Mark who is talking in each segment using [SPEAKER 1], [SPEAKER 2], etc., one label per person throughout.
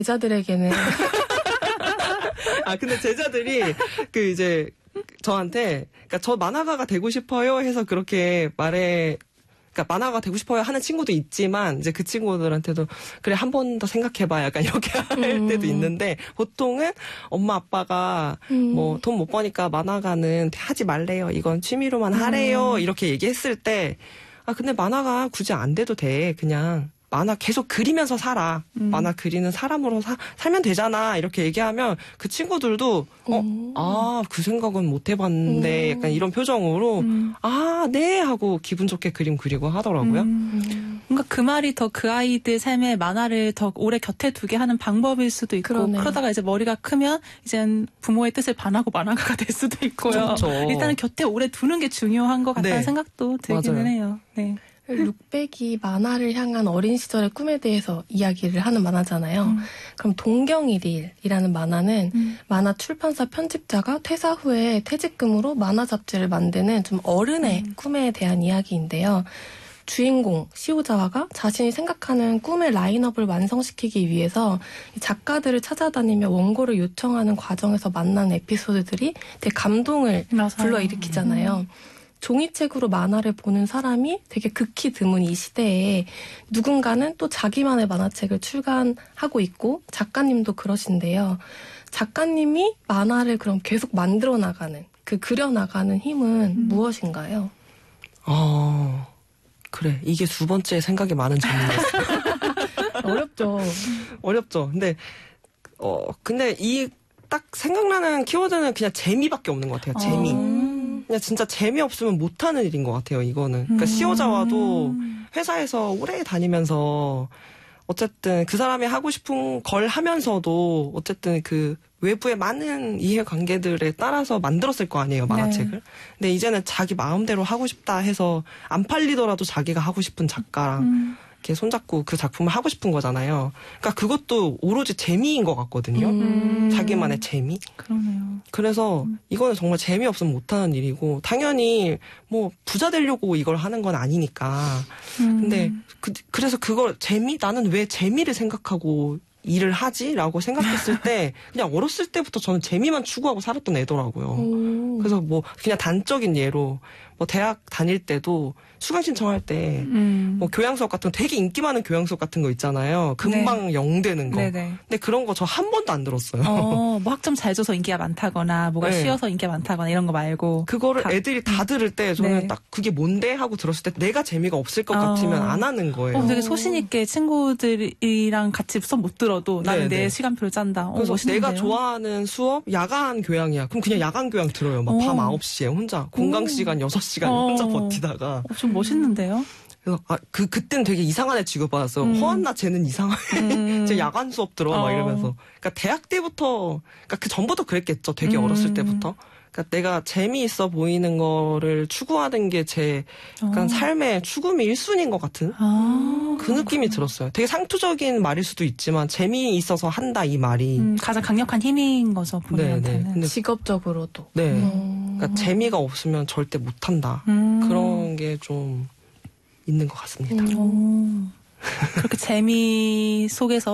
[SPEAKER 1] 제자들에게는
[SPEAKER 2] 근데 제자들이 이제 저한테 그러니까 저 만화가가 되고 싶어요 해서 그렇게 그러니까 만화가 되고 싶어요 하는 친구도 있지만 이제 그 친구들한테도 그래 한 번 더 생각해봐 약간 이렇게 할 때도 있는데 보통은 엄마 아빠가 뭐 돈 못 버니까 만화가는 하지 말래요. 이건 취미로만 하래요. 이렇게 얘기했을 때 근데 만화가 굳이 안 돼도 돼. 그냥 만화 계속 그리면서 살아. 만화 그리는 사람으로 살면 되잖아. 이렇게 얘기하면 그 친구들도 그 생각은 못 해봤는데 약간 이런 표정으로 네 하고 기분 좋게 그림 그리고 하더라고요.
[SPEAKER 3] 뭔가 그 말이 더 그 아이들 삶에 만화를 더 오래 곁에 두게 하는 방법일 수도 있고
[SPEAKER 1] 그러네요.
[SPEAKER 3] 그러다가 이제 머리가 크면 이젠 부모의 뜻을 반하고 만화가가 될 수도 있고요.
[SPEAKER 2] 그렇죠.
[SPEAKER 3] 일단은 곁에 오래 두는 게 중요한 것 같다는
[SPEAKER 2] 네.
[SPEAKER 3] 생각도 들기는
[SPEAKER 2] 맞아요.
[SPEAKER 3] 해요. 네.
[SPEAKER 1] 룩백이 만화를 향한 어린 시절의 꿈에 대해서 이야기를 하는 만화잖아요. 그럼 동경일일이라는 만화는 만화 출판사 편집자가 퇴사 후에 퇴직금으로 만화 잡지를 만드는 좀 어른의 꿈에 대한 이야기인데요. 주인공 시오자와가 자신이 생각하는 꿈의 라인업을 완성시키기 위해서 작가들을 찾아다니며 원고를 요청하는 과정에서 만나는 에피소드들이 되게 감동을
[SPEAKER 3] 맞아요.
[SPEAKER 1] 불러일으키잖아요. 종이책으로 만화를 보는 사람이 되게 극히 드문 이 시대에 누군가는 또 자기만의 만화책을 출간하고 있고 작가님도 그러신데요. 작가님이 만화를 그럼 계속 만들어 나가는 그려나가는 힘은 무엇인가요?
[SPEAKER 2] 그래. 이게 두 번째 생각이 많은 질문이었어요.
[SPEAKER 1] 어렵죠.
[SPEAKER 2] 어렵죠. 근데 딱 생각나는 키워드는 그냥 재미밖에 없는 것 같아요. 재미. 그냥 진짜 재미없으면 못하는 일인 것 같아요, 이거는. 그러니까 시오자와도 회사에서 오래 다니면서 어쨌든 그 사람이 하고 싶은 걸 하면서도 어쨌든 그 외부의 많은 이해관계들에 따라서 만들었을 거 아니에요, 만화책을.
[SPEAKER 3] 네.
[SPEAKER 2] 근데 이제는 자기 마음대로 하고 싶다 해서 안 팔리더라도 자기가 하고 싶은 작가랑 이렇게 손잡고 그 작품을 하고 싶은 거잖아요. 그러니까 그것도 오로지 재미인 것 같거든요. 자기만의 재미.
[SPEAKER 3] 그러네요.
[SPEAKER 2] 그래서 이거는 정말 재미없으면 못하는 일이고 당연히 뭐 부자 되려고 이걸 하는 건 아니니까. 근데 그래서 그걸 나는 왜 재미를 생각하고 일을 하지? 라고 생각했을 때 그냥 어렸을 때부터 저는 재미만 추구하고 살았던 애더라고요. 그래서 뭐 그냥 단적인 예로 뭐 대학 다닐 때도 수강 신청할 때 뭐 교양 수업 같은 거 되게 인기 많은 교양 수업 같은 거 있잖아요. 금방 영되는 거.
[SPEAKER 3] 네네.
[SPEAKER 2] 근데 그런 거 저 한 번도 안 들었어요.
[SPEAKER 3] 뭐 학점 잘 줘서 인기가 많다거나 뭐가
[SPEAKER 2] 네.
[SPEAKER 3] 쉬워서 인기가 많다거나 이런 거 말고
[SPEAKER 2] 그거를 애들이 다 들을 때 저는
[SPEAKER 3] 네.
[SPEAKER 2] 딱 그게 뭔데 하고 들었을 때 내가 재미가 없을 것 같으면 안 하는 거예요.
[SPEAKER 3] 되게 소신 있게 친구들이랑 같이 수업 못 들어도 나는
[SPEAKER 2] 네,
[SPEAKER 3] 내
[SPEAKER 2] 네.
[SPEAKER 3] 시간표를 짠다.
[SPEAKER 2] 그래서
[SPEAKER 3] 멋있는데요?
[SPEAKER 2] 내가 좋아하는 수업 야간 교양이야. 그럼 그냥 야간 교양 들어요. 막 밤 9시에 혼자 공강 시간 6시간 혼자 버티다가.
[SPEAKER 3] 좀 멋있는데요?
[SPEAKER 2] 그래서 그때는 되게 이상한 애 취급받았어. 허한나 쟤는 이상하네. 쟤 야간 수업 들어 막 이러면서. 그러니까 대학 때부터 그러니까 그 전부터 그랬겠죠. 되게 어렸을 때부터. 그러니까 내가 재미있어 보이는 거를 추구하는 게 제 약간 삶의 추구미 1순위인 것 같은 그 느낌이 들었어요. 되게 상투적인 말일 수도 있지만 재미있어서 한다 이 말이
[SPEAKER 3] 가장 강력한 힘인 거죠, 본인한테는.
[SPEAKER 2] 근데
[SPEAKER 1] 직업적으로도.
[SPEAKER 2] 네. 그러니까 재미가 없으면 절대 못한다. 그런 게 좀 있는 것 같습니다.
[SPEAKER 3] 그렇게 재미 속에서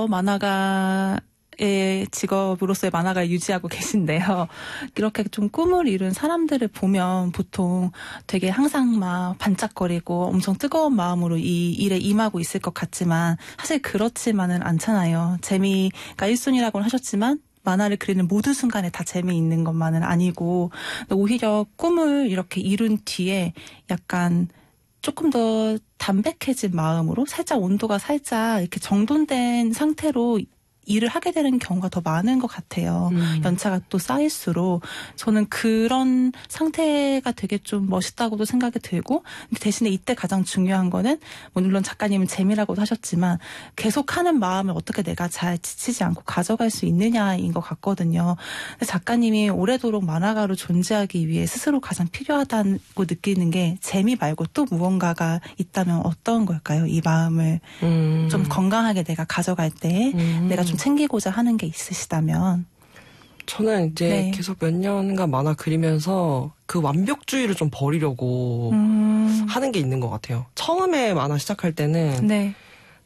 [SPEAKER 3] 만화가의 직업으로서의 만화가를 유지하고 계신데요. 이렇게 좀 꿈을 이룬 사람들을 보면 보통 되게 항상 막 반짝거리고 엄청 뜨거운 마음으로 이 일에 임하고 있을 것 같지만 사실 그렇지만은 않잖아요. 재미가 1순위라고는 하셨지만 만화를 그리는 모든 순간에 다 재미있는 것만은 아니고 오히려 꿈을 이렇게 이룬 뒤에 약간 조금 더 담백해진 마음으로 살짝 온도가 살짝 이렇게 정돈된 상태로 일을 하게 되는 경우가 더 많은 것 같아요. 연차가 또 쌓일수록 저는 그런 상태가 되게 좀 멋있다고도 생각이 들고 근데 대신에 이때 가장 중요한 거는 물론 작가님은 재미라고도 하셨지만 계속하는 마음을 어떻게 내가 잘 지치지 않고 가져갈 수 있느냐인 것 같거든요. 근데 작가님이 오래도록 만화가로 존재하기 위해 스스로 가장 필요하다고 느끼는 게 재미 말고 또 무언가가 있다면 어떤 걸까요? 이 마음을 좀 건강하게 내가 가져갈 때 내가 좀 챙기고자 하는 게 있으시다면.
[SPEAKER 2] 저는 이제
[SPEAKER 3] 네.
[SPEAKER 2] 계속 몇 년간 만화 그리면서 그 완벽주의를 좀 버리려고 하는 게 있는 것 같아요. 처음에 만화 시작할 때는
[SPEAKER 3] 네.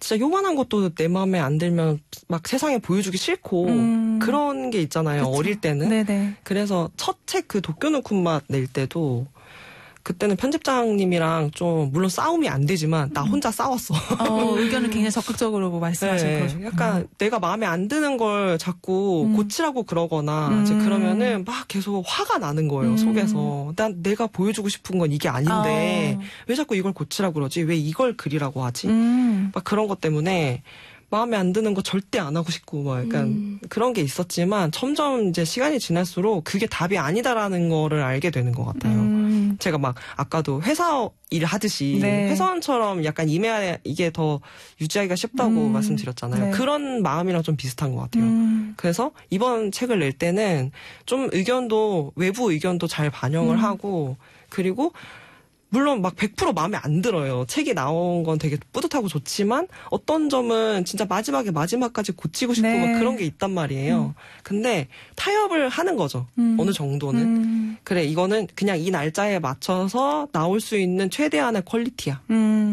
[SPEAKER 2] 진짜 요만한 것도 내 마음에 안 들면 막 세상에 보여주기 싫고 그런 게 있잖아요.
[SPEAKER 3] 그쵸.
[SPEAKER 2] 어릴 때는.
[SPEAKER 3] 네네.
[SPEAKER 2] 그래서 첫 책 그 도쿄는 쿤맛 낼 때도 그때는 편집장님이랑 좀 물론 싸움이 안 되지만 나 혼자 싸웠어.
[SPEAKER 3] 의견을 굉장히 적극적으로 말씀하시고
[SPEAKER 2] 네,
[SPEAKER 3] 그러셨구나.
[SPEAKER 2] 약간 내가 마음에 안 드는 걸 자꾸 고치라고 그러거나 이제 그러면은 막 계속 화가 나는 거예요. 속에서. 난 내가 보여주고 싶은 건 이게 아닌데 왜 자꾸 이걸 고치라고 그러지? 왜 이걸 그리라고 하지? 막 그런 것 때문에 마음에 안 드는 거 절대 안 하고 싶고 막 약간 그런 게 있었지만 점점 이제 시간이 지날수록 그게 답이 아니다라는 거를 알게 되는 것 같아요. 제가 막 아까도 회사 일 하듯이
[SPEAKER 3] 네.
[SPEAKER 2] 회사원처럼 약간 이게 더 유지하기가 쉽다고 말씀드렸잖아요.
[SPEAKER 3] 네.
[SPEAKER 2] 그런 마음이랑 좀 비슷한 것 같아요. 그래서 이번 책을 낼 때는 좀 외부 의견도 잘 반영을 하고 그리고 물론 막 100% 마음에 안 들어요. 책이 나온 건 되게 뿌듯하고 좋지만 어떤 점은 진짜 마지막까지 고치고 싶고
[SPEAKER 3] 네.
[SPEAKER 2] 막 그런 게 있단 말이에요. 근데 타협을 하는 거죠. 어느 정도는. 그래 이거는 그냥 이 날짜에 맞춰서 나올 수 있는 최대한의 퀄리티야.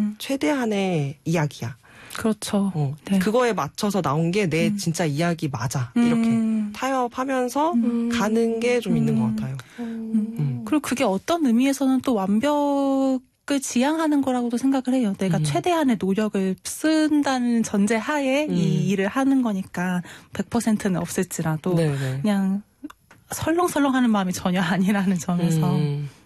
[SPEAKER 2] 최대한의 이야기야.
[SPEAKER 3] 그렇죠. 네.
[SPEAKER 2] 그거에 맞춰서 나온 게 내 진짜 이야기 맞아. 이렇게 타협하면서 가는 게 좀 있는 것 같아요.
[SPEAKER 3] 그리고 그게 어떤 의미에서는 또 완벽을 지향하는 거라고도 생각을 해요. 내가 최대한의 노력을 쓴다는 전제 하에 이 일을 하는 거니까 100%는 없을지라도
[SPEAKER 2] 네네.
[SPEAKER 3] 그냥 설렁설렁하는 마음이 전혀 아니라는 점에서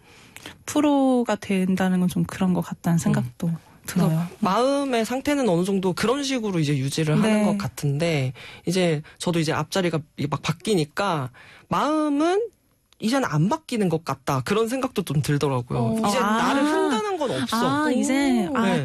[SPEAKER 3] 프로가 된다는 건 좀 그런 것 같다는 생각도 들어요.
[SPEAKER 2] 마음의 상태는 어느 정도 그런 식으로 이제 유지를 하는
[SPEAKER 3] 네.
[SPEAKER 2] 것 같은데 이제 저도 이제 앞자리가 막 바뀌니까 마음은 이제는 안 바뀌는 것 같다. 그런 생각도 좀 들더라고요. 이제 나를 흔드는 건 없어.
[SPEAKER 3] 이제
[SPEAKER 2] 네.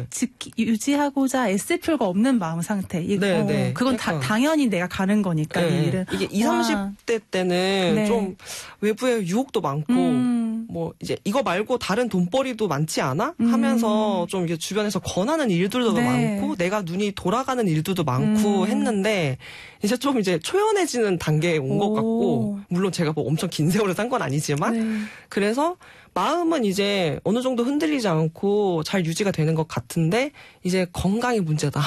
[SPEAKER 3] 유지하고자 애쓸 필요가 없는 마음 상태.
[SPEAKER 2] 네, 네.
[SPEAKER 3] 그건 당연히 내가 가는 거니까 이 일은.
[SPEAKER 2] 이게 20, 30대 때는
[SPEAKER 3] 네.
[SPEAKER 2] 좀 외부의 유혹도 많고 뭐 이제 이거 말고 다른 돈벌이도 많지 않아? 하면서 좀 이게 주변에서 권하는 일들도
[SPEAKER 3] 네.
[SPEAKER 2] 많고 내가 눈이 돌아가는 일들도 많고 했는데 이제 좀 이제 초연해지는 단계에 온 것 같고 물론 제가 뭐 엄청 긴 세월을 산 건 아니지만 그래서 마음은 이제 어느 정도 흔들리지 않고 잘 유지가 되는 것 같은데 이제 건강이 문제다.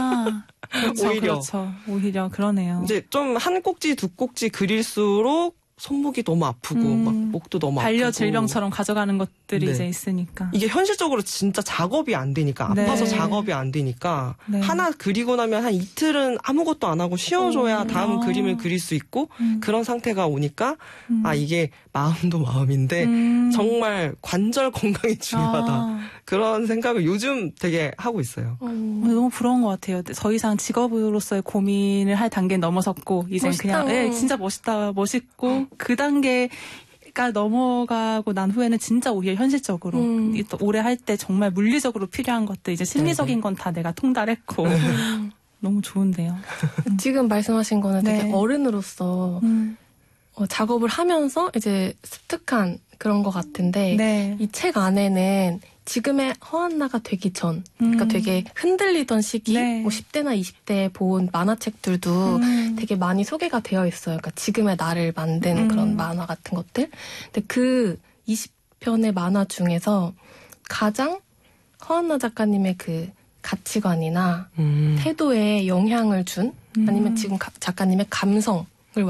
[SPEAKER 3] 그렇죠,
[SPEAKER 2] 오히려.
[SPEAKER 3] 그렇죠. 오히려 그러네요.
[SPEAKER 2] 이제 좀 한 꼭지 두 꼭지 그릴수록 손목이 너무 아프고 막 목도 너무
[SPEAKER 3] 반려
[SPEAKER 2] 아프고
[SPEAKER 3] 질병처럼 가져가는 것들이
[SPEAKER 2] 네.
[SPEAKER 3] 이제 있으니까.
[SPEAKER 2] 이게 현실적으로 진짜 작업이 안 되니까 아파서
[SPEAKER 3] 네.
[SPEAKER 2] 작업이 안 되니까
[SPEAKER 3] 네.
[SPEAKER 2] 하나 그리고 나면 한 이틀은 아무것도 안 하고 쉬어줘야 다음 그림을 그릴 수 있고 그런 상태가 오니까 아 이게 마음도 마음인데 정말 관절 건강이 중요하다 그런 생각을 요즘 되게 하고 있어요.
[SPEAKER 3] 너무 부러운 것 같아요. 더 이상 직업으로서의 고민을 할 단계는 넘어섰고 이제
[SPEAKER 1] 멋있다.
[SPEAKER 3] 그냥 진짜 멋있고 그 단계가 넘어가고 난 후에는 진짜 오히려 현실적으로 또 오래 할 때 정말 물리적으로 필요한 것들 이제 심리적인 건 다 내가 통달했고 너무 좋은데요.
[SPEAKER 1] 지금 말씀하신 거는
[SPEAKER 3] 네.
[SPEAKER 1] 되게 어른으로서 작업을 하면서 이제 습득한 그런 것 같은데
[SPEAKER 3] 네.
[SPEAKER 1] 이 책 안에는 지금의 허한나가 되기 전, 그러니까 되게 흔들리던 시기,
[SPEAKER 3] 네.
[SPEAKER 1] 뭐 10대나 20대에 본 만화책들도 되게 많이 소개가 되어 있어요. 그러니까 지금의 나를 만든 그런 만화 같은 것들. 근데 그 20편의 만화 중에서 가장 허한나 작가님의 그 가치관이나 태도에 영향을 준, 아니면 지금 작가님의 감성을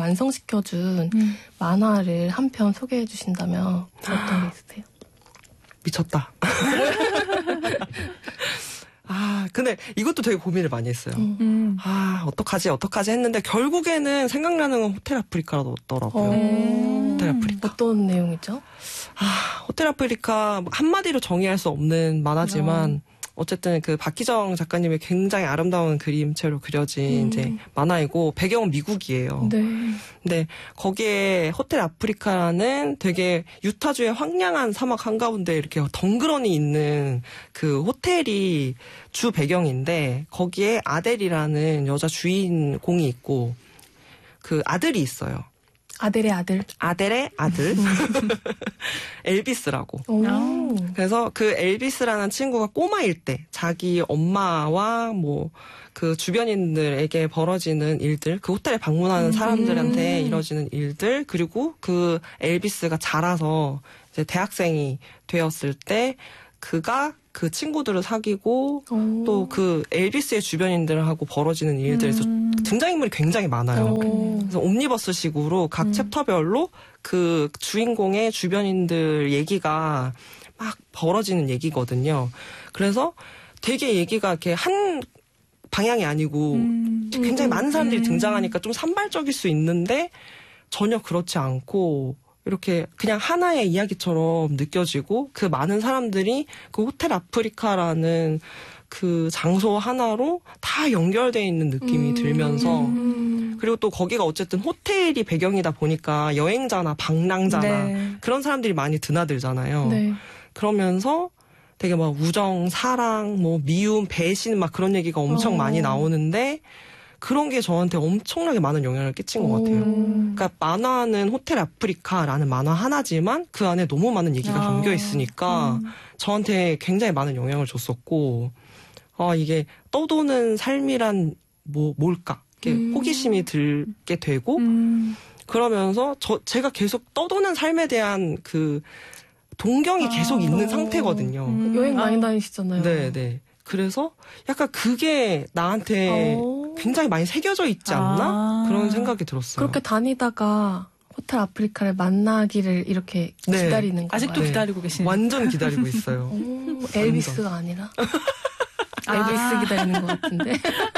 [SPEAKER 1] 완성시켜준 만화를 한 편 소개해 주신다면 어떤 게 있으세요?
[SPEAKER 2] 미쳤다. 아, 근데 이것도 되게 고민을 많이 했어요. 아, 어떡하지 했는데 결국에는 생각나는 건 호텔 아프리카더라고요. 호텔 아프리카.
[SPEAKER 1] 어떤 내용이죠?
[SPEAKER 2] 아, 호텔 아프리카 한마디로 정의할 수 없는 만화지만 어쨌든 그 박희정 작가님의 굉장히 아름다운 그림체로 그려진 이제 만화이고 배경은 미국이에요.
[SPEAKER 1] 네.
[SPEAKER 2] 근데 거기에 호텔 아프리카라는 되게 유타주의 황량한 사막 한가운데 이렇게 덩그러니 있는 그 호텔이 주 배경인데 거기에 아델이라는 여자 주인공이 있고 그 아들이 있어요.
[SPEAKER 1] 아델의 아들.
[SPEAKER 2] 아델의 아들. 엘비스라고.
[SPEAKER 1] 오.
[SPEAKER 2] 그래서 그 엘비스라는 친구가 꼬마일 때 자기 엄마와 뭐 그 주변인들에게 벌어지는 일들, 그 호텔에 방문하는 사람들한테 이뤄지는 일들, 그리고 그 엘비스가 자라서 이제 대학생이 되었을 때 그가 그 친구들을 사귀고 또 그 엘비스의 주변인들하고 벌어지는 일들에서 등장인물이 굉장히 많아요. 그래서 옴니버스식으로 각 챕터별로 그 주인공의 주변인들 얘기가 막 벌어지는 얘기거든요. 그래서 되게 얘기가 이렇게 한 방향이 아니고 굉장히 많은 사람들이 등장하니까 좀 산발적일 수 있는데 전혀 그렇지 않고 이렇게 그냥 하나의 이야기처럼 느껴지고 그 많은 사람들이 그 호텔 아프리카라는 그 장소 하나로 다 연결되어 있는 느낌이 들면서 그리고 또 거기가 어쨌든 호텔이 배경이다 보니까 여행자나 방랑자나
[SPEAKER 3] 네.
[SPEAKER 2] 그런 사람들이 많이 드나들잖아요.
[SPEAKER 1] 네.
[SPEAKER 2] 그러면서 되게 막 우정, 사랑, 뭐 미움, 배신 막 그런 얘기가 엄청 많이 나오는데 그런 게 저한테 엄청나게 많은 영향을 끼친 것 같아요. 그러니까 만화는 호텔 아프리카라는 만화 하나지만 그 안에 너무 많은 얘기가 담겨 있으니까 저한테 굉장히 많은 영향을 줬었고 이게 떠도는 삶이란 뭘까? 이렇게 호기심이 들게 되고 그러면서 제가 계속 떠도는 삶에 대한 그 동경이 계속 있는 상태거든요.
[SPEAKER 1] 여행 많이 다니시잖아요.
[SPEAKER 2] 네. 그래서 약간 그게 나한테 굉장히 많이 새겨져 있지 않나? 그런 생각이 들었어요.
[SPEAKER 1] 그렇게 다니다가 호텔 아프리카를 만나기를 이렇게
[SPEAKER 2] 네.
[SPEAKER 1] 기다리는 건가요?
[SPEAKER 3] 아직도 기다리고 계시네요.
[SPEAKER 2] 완전 기다리고 있어요.
[SPEAKER 1] 엘비스가 아니라? 엘비스 기다리는 것 같은데.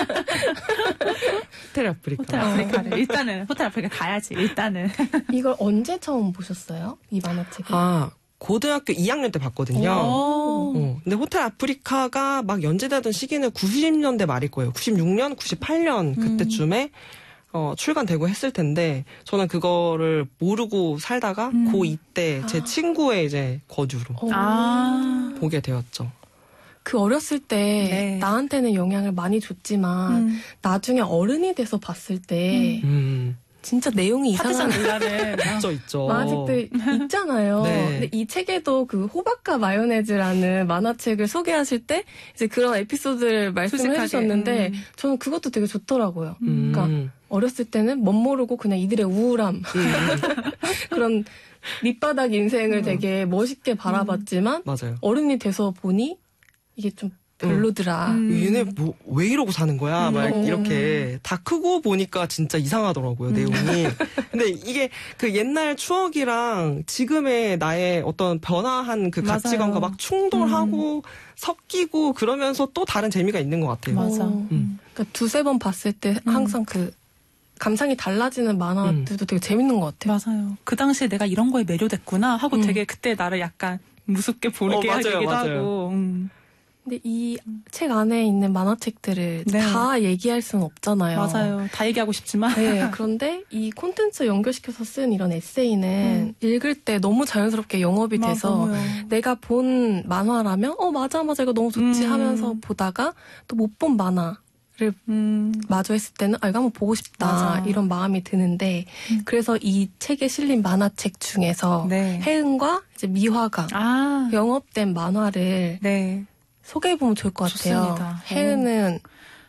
[SPEAKER 2] 호텔 아프리카.
[SPEAKER 3] 호텔 아프리카를 일단은 호텔 아프리카 가야지. 일단은.
[SPEAKER 1] 이걸 언제 처음 보셨어요? 이 만화책을?
[SPEAKER 2] 고등학교 2학년 때 봤거든요. 근데 호텔 아프리카가 막 연재되던 시기는 90년대 말일 거예요. 96년, 98년 그때쯤에 출간되고 했을 텐데 저는 그거를 모르고 살다가 고2 때 제 친구의 이제 거주로 보게 되었죠.
[SPEAKER 1] 그 어렸을 때
[SPEAKER 3] 네.
[SPEAKER 1] 나한테는 영향을 많이 줬지만 나중에 어른이 돼서 봤을 때 진짜 내용이
[SPEAKER 3] 파티션
[SPEAKER 1] 이상한
[SPEAKER 3] 논란은
[SPEAKER 2] 있죠.
[SPEAKER 1] 만화책들 있잖아요.
[SPEAKER 2] 네.
[SPEAKER 1] 근데 이 책에도 그 호박과 마요네즈라는 만화책을 소개하실 때 이제 그런 에피소드를 말씀을
[SPEAKER 3] 솔직하게.
[SPEAKER 1] 해주셨는데 저는 그것도 되게 좋더라고요. 그러니까 어렸을 때는 멋모르고 그냥 이들의 우울함 그런 밑바닥 인생을 되게 멋있게 바라봤지만
[SPEAKER 2] 맞아요.
[SPEAKER 1] 어른이 돼서 보니 이게 좀 별로더라.
[SPEAKER 2] 얘네 왜 이러고 사는 거야? 막 이렇게 다 크고 보니까 진짜 이상하더라고요, 내용이. 근데 이게 그 옛날 추억이랑 지금의 나의 어떤 변화한 그
[SPEAKER 3] 맞아요.
[SPEAKER 2] 가치관과 막 충돌하고 섞이고 그러면서 또 다른 재미가 있는 것 같아요.
[SPEAKER 3] 맞아.
[SPEAKER 1] 그러니까 두세 번 봤을 때 항상 그 감상이 달라지는 만화들도 되게 재밌는 것 같아요.
[SPEAKER 3] 맞아요. 그 당시에 내가 이런 거에 매료됐구나 하고 되게 그때 나를 약간 무섭게 보게 하기도
[SPEAKER 2] 맞아요.
[SPEAKER 3] 하고.
[SPEAKER 1] 근데 이 책 안에 있는 만화책들을
[SPEAKER 3] 네.
[SPEAKER 1] 다 얘기할 수는 없잖아요.
[SPEAKER 3] 맞아요. 다 얘기하고 싶지만.
[SPEAKER 1] 네, 그런데 이 콘텐츠 연결시켜서 쓴 이런 에세이는 읽을 때 너무 자연스럽게 영업이 돼서
[SPEAKER 3] 맞아요.
[SPEAKER 1] 내가 본 만화라면 맞아 이거 너무 좋지 하면서 보다가 또 못 본 만화를 마주했을 때는 이거 한번 보고 싶다
[SPEAKER 3] 맞아.
[SPEAKER 1] 이런 마음이 드는데 그래서 이 책에 실린 만화책 중에서
[SPEAKER 3] 네.
[SPEAKER 1] 혜은과 이제 미화가 영업된 만화를
[SPEAKER 3] 네.
[SPEAKER 1] 소개해보면 좋을 것 같아요.
[SPEAKER 3] 좋습니다.
[SPEAKER 1] 혜은은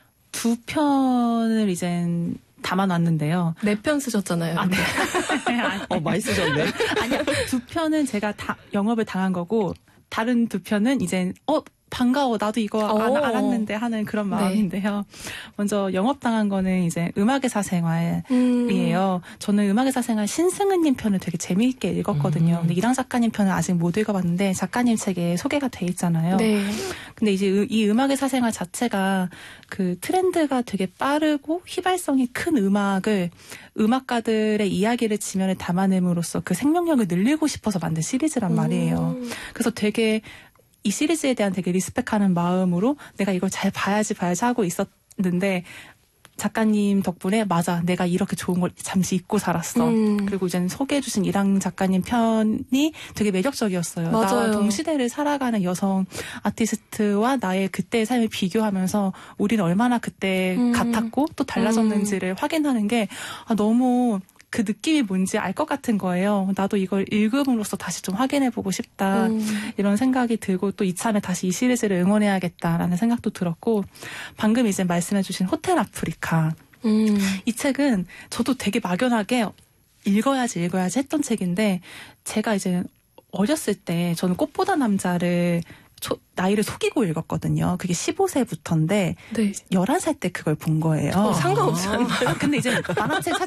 [SPEAKER 3] 2편을 이젠 담아놨는데요.
[SPEAKER 1] 4편 쓰셨잖아요.
[SPEAKER 2] 많이 쓰셨네.
[SPEAKER 3] 아니요. 2편은 제가 다 영업을 당한 거고 다른 2편은 이젠 반가워. 나도 이거 알았는데 하는 그런 마음인데요. 먼저 영업당한 거는 이제 음악의 사생활이에요. 저는 음악의 사생활 신승은님 편을 되게 재미있게 읽었거든요. 근데 이랑 작가님 편은 아직 못 읽어봤는데 작가님 책에 소개가 돼 있잖아요.
[SPEAKER 1] 네.
[SPEAKER 3] 근데 이제 이 음악의 사생활 자체가 그 트렌드가 되게 빠르고 휘발성이 큰 음악을 음악가들의 이야기를 지면에 담아냄으로써 그 생명력을 늘리고 싶어서 만든 시리즈란 말이에요. 그래서 되게 이 시리즈에 대한 되게 리스펙하는 마음으로 내가 이걸 잘 봐야지 하고 있었는데 작가님 덕분에 맞아 내가 이렇게 좋은 걸 잠시 잊고 살았어. 그리고 이제 소개해주신 이랑 작가님 편이 되게 매력적이었어요.
[SPEAKER 1] 맞아요.
[SPEAKER 3] 나와 동시대를 살아가는 여성 아티스트와 나의 그때의 삶을 비교하면서 우리는 얼마나 그때 같았고 또 달라졌는지를 확인하는 게 너무 그 느낌이 뭔지 알 것 같은 거예요. 나도 이걸 읽음으로써 다시 좀 확인해보고 싶다. 이런 생각이 들고 또 이참에 다시 이 시리즈를 응원해야겠다라는 생각도 들었고 방금 이제 말씀해주신 호텔 아프리카. 이 책은 저도 되게 막연하게 읽어야지 했던 책인데 제가 이제 어렸을 때 저는 꽃보다 남자를 나이를 속이고 읽었거든요. 그게 15세부터인데
[SPEAKER 1] 네.
[SPEAKER 3] 11살 때 그걸 본 거예요.
[SPEAKER 1] 상관없지 않나요?
[SPEAKER 3] 근데 이제 만화책